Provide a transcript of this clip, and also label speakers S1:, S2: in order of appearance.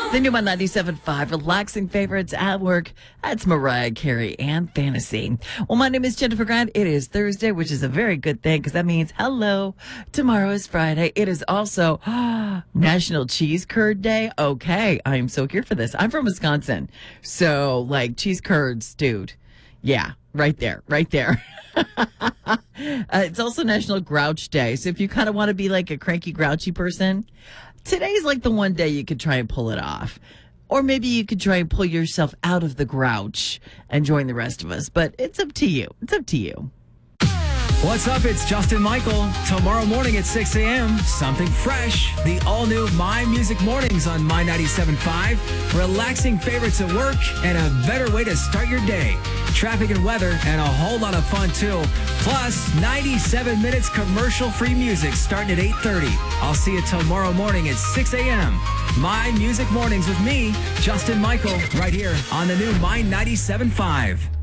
S1: The new one 97.5, relaxing favorites at work. That's Mariah Carey and Fantasy. Well, my name is Jennifer Grant. It is Thursday, which is a very good thing because that means hello. Tomorrow is Friday. It is also National Cheese Curd Day. Okay, I am so here for this. I'm from Wisconsin, so like cheese curds, dude. Yeah, right there, right there. It's also National Grouch Day. So if you kind of want to be like a cranky, grouchy person, today's like the one day you could try and pull it off. Or maybe you could try and pull yourself out of the grouch and join the rest of us. But it's up to you. It's up to you.
S2: What's up? It's Justin Michael. Tomorrow morning at 6 a.m., something fresh. The all-new My Music Mornings on My 97.5. Relaxing favorites at work and a better way to start your day. Traffic and weather and a whole lot of fun, too. Plus, 97 minutes commercial-free music starting at 8:30. I'll see you tomorrow morning at 6 a.m. My Music Mornings with me, Justin Michael, right here on the new My 97.5.